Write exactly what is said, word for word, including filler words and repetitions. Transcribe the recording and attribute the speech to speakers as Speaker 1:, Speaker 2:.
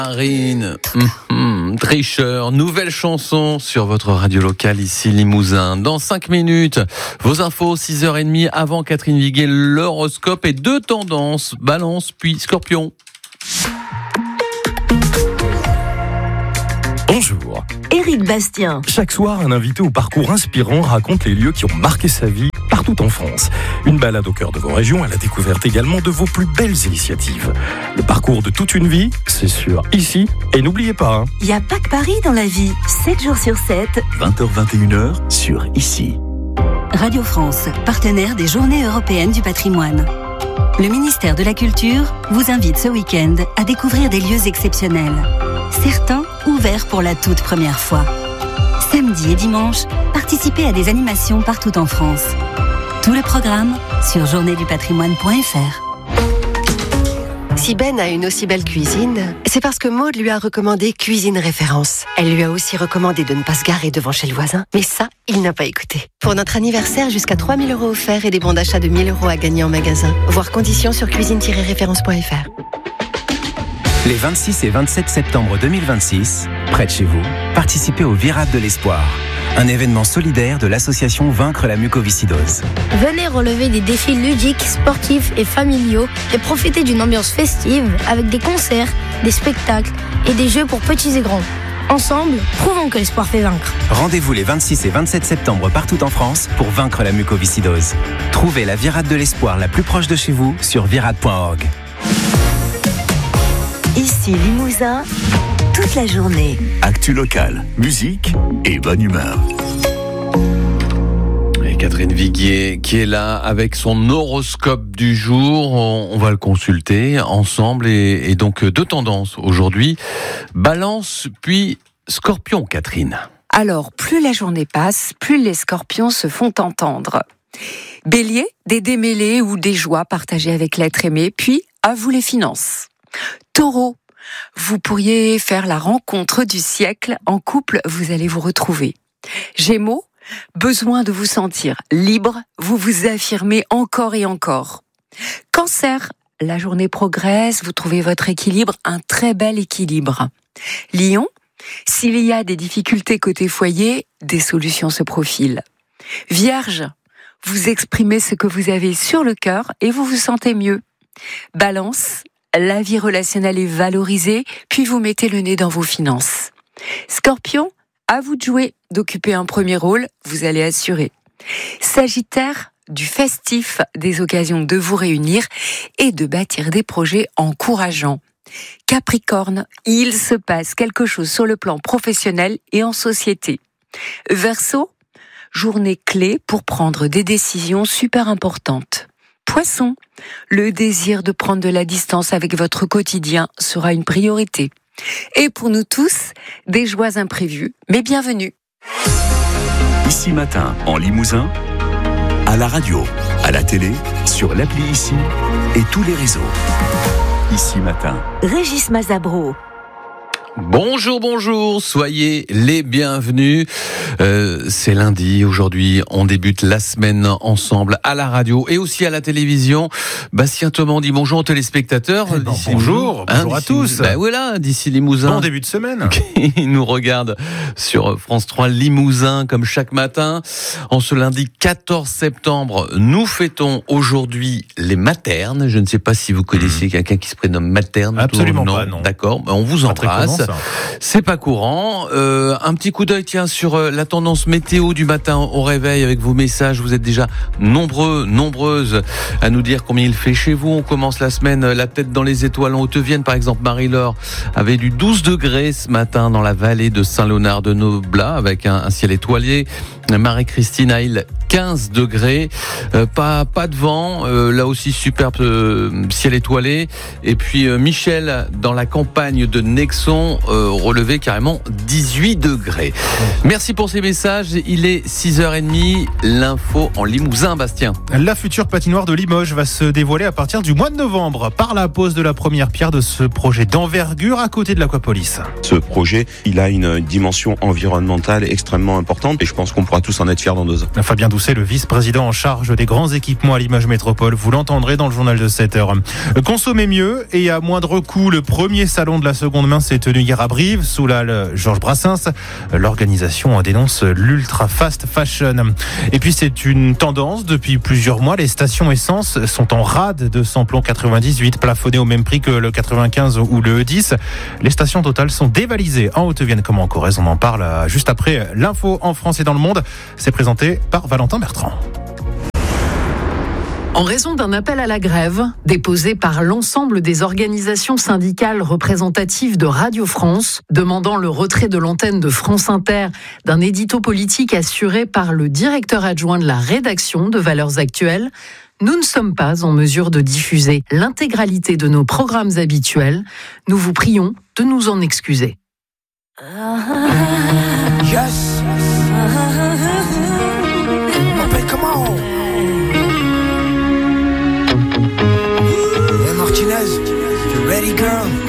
Speaker 1: Marine, mmh, mmh, tricheur, nouvelle chanson sur votre radio locale ici Limousin. Dans cinq minutes, vos infos, six heures trente avant Catherine Viguet, l'horoscope et deux tendances, Balance puis Scorpion.
Speaker 2: Bonjour.
Speaker 3: Éric Bastien.
Speaker 2: Chaque soir, un invité au parcours inspirant raconte les lieux qui ont marqué sa vie partout en France. Une balade au cœur de vos régions à la découverte également de vos plus belles initiatives. Le parcours de toute une vie, c'est sûr, ici. Et n'oubliez pas, hein,
Speaker 3: Il n'y a pas que Paris dans la vie. sept jours sur sept.
Speaker 4: vingt heures vingt et une heures sur Ici.
Speaker 5: Radio France, partenaire des Journées européennes du patrimoine. Le ministère de la Culture vous invite ce week-end à découvrir des lieux exceptionnels. Certains ouverts pour la toute première fois. Samedi et dimanche, participez à des animations partout en France. Tout le programme sur journée du patrimoine point f r.
Speaker 6: Si Ben a une aussi belle cuisine, c'est parce que Maud lui a recommandé Cuisine Référence. Elle lui a aussi recommandé de ne pas se garer devant chez le voisin, mais ça, il n'a pas écouté. Pour notre anniversaire, jusqu'à trois mille euros offerts et des bons d'achat de mille euros à gagner en magasin. Voir conditions sur cuisine tiret référence point f r.
Speaker 7: Les vingt-six et vingt-sept septembre deux mille vingt-six, près de chez vous, participez au Virade de l'Espoir, un événement solidaire de l'association Vaincre la mucoviscidose.
Speaker 8: Venez relever des défis ludiques, sportifs et familiaux et profitez d'une ambiance festive avec des concerts, des spectacles et des jeux pour petits et grands. Ensemble, prouvons que l'espoir fait vaincre.
Speaker 7: Rendez-vous les vingt-six et vingt-sept septembre partout en France pour vaincre la mucoviscidose. Trouvez la Virade de l'Espoir la plus proche de chez vous sur virade point org.
Speaker 3: Ici Limousin, toute la journée.
Speaker 4: Actu locale, musique et bonne humeur.
Speaker 1: Et Catherine Viguet qui est là avec son horoscope du jour. On, on va le consulter ensemble et, et donc deux tendances aujourd'hui. Balance puis Scorpion, Catherine.
Speaker 9: Alors, plus la journée passe, plus les scorpions se font entendre. Bélier, des démêlés ou des joies partagées avec l'être aimé, puis à vous les finances. Taureau, vous pourriez faire la rencontre du siècle. En couple, vous allez vous retrouver. Gémeaux, besoin de vous sentir libre, vous vous affirmez encore et encore. Cancer, la journée progresse, vous trouvez votre équilibre, un très bel équilibre. Lion, s'il y a des difficultés côté foyer, des solutions se profilent. Vierge, vous exprimez ce que vous avez sur le cœur et vous vous sentez mieux. Balance, la vie relationnelle est valorisée, puis vous mettez le nez dans vos finances. Scorpion, à vous de jouer, d'occuper un premier rôle, vous allez assurer. Sagittaire, du festif, des occasions de vous réunir et de bâtir des projets encourageants. Capricorne, il se passe quelque chose sur le plan professionnel et en société. Verseau, journée clé pour prendre des décisions super importantes. Poisson, le désir de prendre de la distance avec votre quotidien sera une priorité. Et pour nous tous, des joies imprévues, mais bienvenue.
Speaker 4: Ici Matin, en Limousin, à la radio, à la télé, sur l'appli Ici et tous les réseaux. Ici Matin.
Speaker 3: Régis Mazabro.
Speaker 1: Bonjour, bonjour, soyez les bienvenus. Euh, c'est lundi, aujourd'hui on débute la semaine ensemble à la radio et aussi à la télévision. Bastien Thomas dit bonjour aux téléspectateurs.
Speaker 10: Eh ben, bonjour,
Speaker 1: hein,
Speaker 10: bonjour à tous.
Speaker 1: Ben voilà, d'ici Limousin.
Speaker 10: Bon début de semaine.
Speaker 1: Ils nous regardent sur France trois Limousin comme chaque matin. En ce lundi quatorze septembre, nous fêtons aujourd'hui les maternes. Je ne sais pas si vous connaissez mmh. quelqu'un qui se prénomme materne.
Speaker 10: Absolument
Speaker 1: non.
Speaker 10: pas, non.
Speaker 1: D'accord, ben on vous embrasse. C'est pas courant. Euh, un petit coup d'œil, tiens, sur euh, la tendance météo du matin au réveil avec vos messages. Vous êtes déjà nombreux, nombreuses à nous dire combien il fait chez vous. On commence la semaine la tête dans les étoiles. En Haute-Vienne, par exemple, Marie-Laure avait du douze degrés ce matin dans la vallée de Saint-Léonard-de-Noblat avec un, un ciel étoilé. Marie-Christine a il quinze degrés, euh, pas pas de vent, euh, là aussi superbe euh, ciel étoilé. Et puis euh, Michel dans la campagne de Nexon euh, relevé carrément dix-huit degrés. Merci pour ces messages. Il est six heures trente. L'info en Limousin, Bastien.
Speaker 10: La future patinoire de Limoges va se dévoiler à partir du mois de novembre par la pose de la première pierre de ce projet d'envergure à côté de l'Aquapolis.
Speaker 11: Ce projet, il a une dimension environnementale extrêmement importante et je pense qu'on pourra tous en être fiers dans deux ans.
Speaker 10: Fabien Doucet. Doucet, le vice-président en charge des grands équipements à Limoges Métropole. Vous l'entendrez dans le journal de sept heures. Consommer mieux et à moindre coût. Le premier salon de la seconde main s'est tenu hier à Brive, sous la Georges Brassens. L'organisation dénonce l'ultra fast fashion. Et puis c'est une tendance depuis plusieurs mois. Les stations essence sont en rade de samplon quatre-vingt-dix-huit, plafonnées au même prix que le quatre-vingt-quinze ou le E dix. Les stations Total sont dévalisées en Haute-Vienne comme en Corrèze. On en parle juste après l'info en France et dans le monde. C'est présenté par Valentin Bertrand.
Speaker 11: En raison d'un appel à la grève déposé par l'ensemble des organisations syndicales représentatives de Radio France, demandant le retrait de l'antenne de France Inter d'un édito politique assuré par le directeur adjoint de la rédaction de Valeurs Actuelles, nous ne sommes pas en mesure de diffuser l'intégralité de nos programmes habituels. Nous vous prions de nous en excuser.
Speaker 12: Yes. M'appelle comment? Hey Martinez, you ready girl?